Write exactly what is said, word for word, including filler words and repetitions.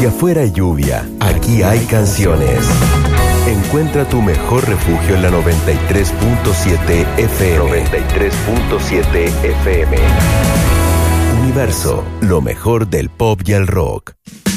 Si afuera hay lluvia, aquí hay canciones. Encuentra tu mejor refugio en la noventa y tres punto siete F M. noventa y tres punto siete F M. Universo, lo mejor del pop y el rock.